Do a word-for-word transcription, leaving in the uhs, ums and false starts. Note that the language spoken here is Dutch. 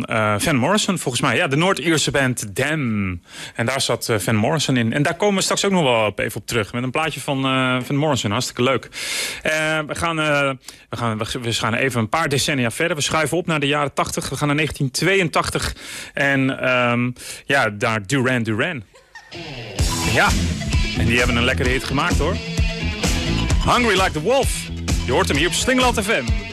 van uh, Van Morrison, volgens mij. Ja, de Noord-Ierse band Damn. En daar zat uh, Van Morrison in. En daar komen we straks ook nog wel op, even op terug. Met een plaatje van uh, Van Morrison. Hartstikke leuk. Uh, we, gaan, uh, we, gaan, we, we gaan even een paar decennia verder. We schuiven op naar de jaren tachtig. We gaan naar negentien tweeëntachtig. En um, ja, daar Duran Duran. Ja, en die hebben een lekkere hit gemaakt hoor. Hungry Like the Wolf. Je hoort hem hier op Slingeland F M.